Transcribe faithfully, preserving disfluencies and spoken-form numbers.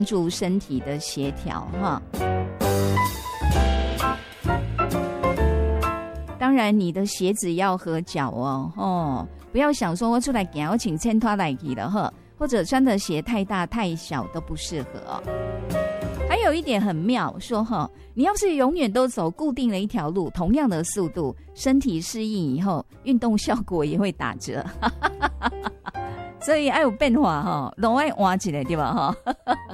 助身体的协调哈。当然你的鞋子要合脚哦，哦，不要想说我出来行我请牵拖来去了哈，或者穿的鞋太大太小都不适合哦。还有一点很妙，说哈，你要是永远都走固定的一条路，同样的速度，身体适应以后，运动效果也会打折。所以要有变化哈，拢要换一个对吧哈？